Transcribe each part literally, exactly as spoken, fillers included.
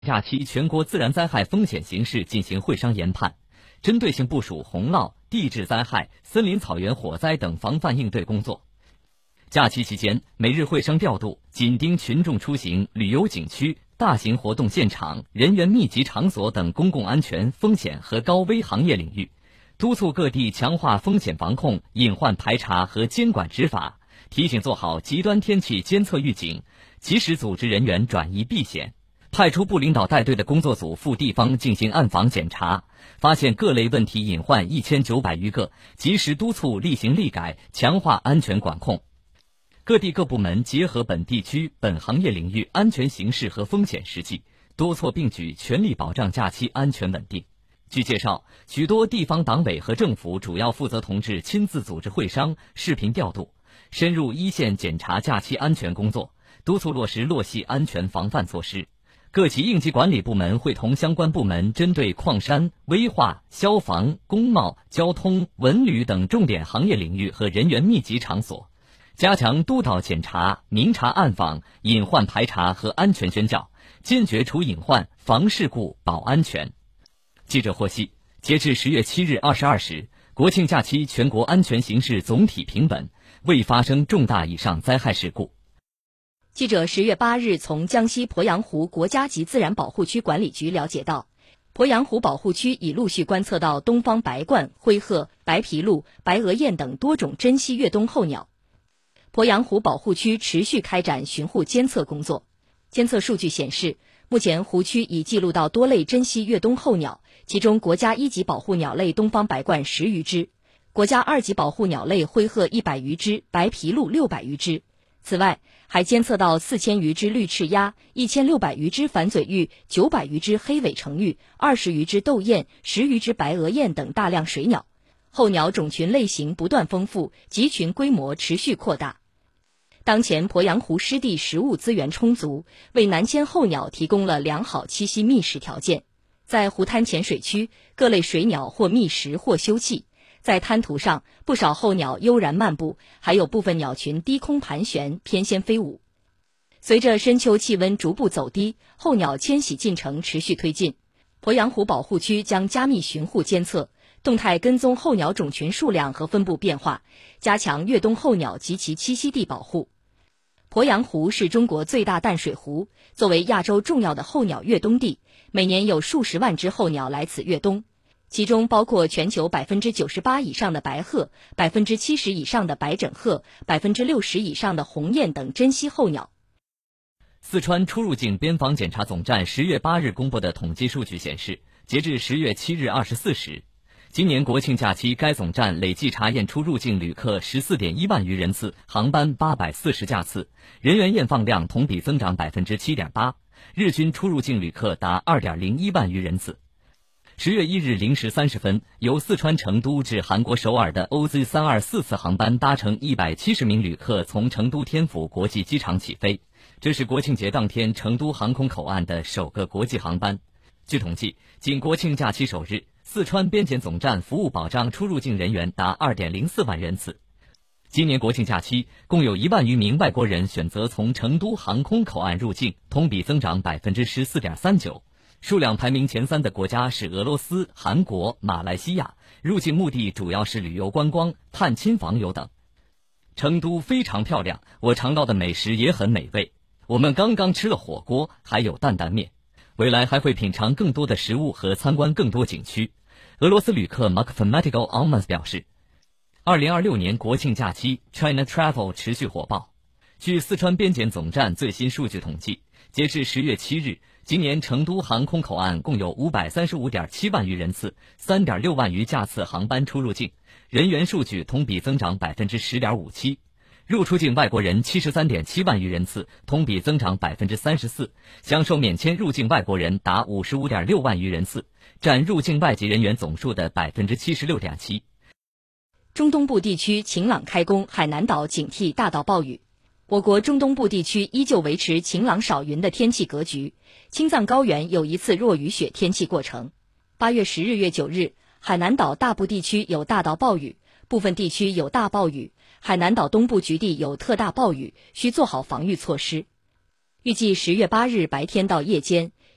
假期全国自然灾害风险形势进行会商研判，针对性部署洪涝、地质灾害、森林草原火灾等防范应对工作。假期期间，每日会商调度紧盯群众出行、旅游景区、大型活动现场、人员密集场所等公共安全风险和高危行业领域，督促各地强化风险防控、隐患排查和监管执法，提醒做好极端天气监测预警，及时组织人员转移避险。派出部领导带队的工作组赴地方进行暗访检查，发现各类问题隐患一千九百余个，及时督促厉行厉改，强化安全管控。各地各部门结合本地区、本行业领域安全形势和风险实际，多措并举，全力保障假期安全稳定。据介绍，许多地方党委和政府主要负责同志亲自组织会商、视频调度，深入一线检查假期安全工作，督促落实落细安全防范措施。各级应急管理部门会同相关部门针对矿山、危化、消防、工贸、交通、文旅等重点行业领域和人员密集场所，加强督导检查、明察暗访、隐患排查和安全宣教，坚决除隐患、防事故、保安全。记者获悉，截至十月七日二十二时，国庆假期全国安全形势总体平稳，未发生重大以上灾害事故。 记者十月八日从江西鄱阳湖国家级自然保护区管理局了解到，鄱阳湖保护区已陆续观测到东方白鹳、灰鹤、白皮鹭、白额雁等多种珍稀越冬候鸟。鄱阳湖保护区持续开展巡护监测工作，监测数据显示，目前湖区已记录到多类珍稀越冬候鸟，其中国家一级保护鸟类东方白鹳十余只，国家二级保护鸟类灰鹤一百余只，白皮鹭六百余只。此外，还监测到四千余只绿翅鸭、一千六百余只反嘴鹬、九百余只黑尾成鹬、二十余只斗雁、十余只白额雁等大量水鸟。候鸟种群类型不断丰富，集群规模持续扩大。当前鄱阳湖湿地食物资源充足，为南迁候鸟提供了良好栖息觅食条件。在湖滩浅水区，各类水鸟或觅食或休憩。在滩涂上，不少候鸟悠然漫步，还有部分鸟群低空盘旋，翩跹飞舞。随着深秋气温逐步走低，候鸟迁徙进程持续推进。鄱阳湖保护区将加密巡护监测，动态跟踪候鸟种群数量和分布变化，加强越冬候鸟及其栖息地保护。鄱阳湖是中国最大淡水湖，作为亚洲重要的候鸟越冬地，每年有数十万只候鸟来此越冬。其中包括全球百分之九十八以上的白鹤、百分之七十以上的白枕鹤、百分之六十以上的鸿雁等珍稀候鸟。 四川出入境边防检查总站十月八日公布的统计数据显示，截至十月七日二十四时，今年国庆假期该总站累计查验出入境旅客十四点一万余人次，航班八百四十架次，人员验放量同比增长百分之七点八，日均出入境旅客达二点零一万余人次。十月一日零时三十分，由四川成都至韩国首尔的 O Z 三二四次航班搭乘一百七十名旅客从成都天府国际机场起飞，这是国庆节当天成都航空口岸的首个国际航班。据统计，仅国庆假期首日，四川边检总站服务保障出入境人员达二点零四万人次。今年国庆假期，共有一万余名外国人选择从成都航空口岸入境，同比增长百分之十四点三九。数量排名前三的国家是俄罗斯、韩国、马来西亚，入境目的主要是旅游观光、探亲访友等。成都非常漂亮，我尝到的美食也很美味。我们刚刚吃了火锅，还有担担面。未来还会品尝更多的食物和参观更多景区。俄罗斯旅客 Mathematical Almans 表示，二零二六年国庆假期 China Travel 持续火爆。据四川边检总站最新数据统计，截至十月七日，今年成都航空口岸共有五百三十五点七万余人次，三点六万余架次航班出入境，人员数据同比增长百分之十点五七。入出境外国人七十三点七万余人次，同比增长百分之三十四，享受免签入境外国人达五十五点六万余人次，占入境外籍人员总数的百分之七十六点七。 中东部地区晴朗开工，海南岛警惕大到暴雨。我国中东部地区依旧维持晴朗少云的天气格局，青藏高原有一次弱雨雪天气过程。八月十日、月九日，海南岛大部地区有大到暴雨，部分地区有大暴雨，海南岛东部局地有特大暴雨，需做好防御措施。预计十月八日白天到夜间，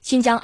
新疆